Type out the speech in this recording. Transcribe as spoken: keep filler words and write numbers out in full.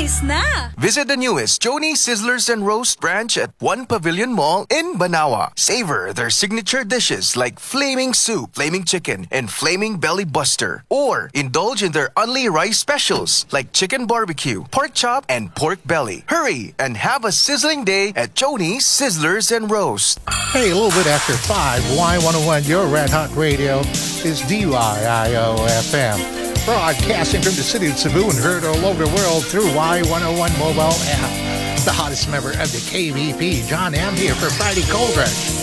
Alis na! Visit the newest Joni Sizzlers and Roast branch at One Pavilion Mall in Banawa. Savor their signature dishes like Flaming Soup, Flaming Chicken, and Flaming Belly Buster. Or indulge in their Only Rice specials like Chicken Barbecue, Pork Chop, and Pork Belly. Hurry and have a sizzling day at Joni Sizzlers and Roast. Hey, a little bit after five, Y one oh one, your Red Hot Radio is D Y I O F M. Broadcasting from the city of Cebu and heard all over the world through Y one oh one mobile app. The hottest member of the K V P, John M. here for Friday Cold Rush.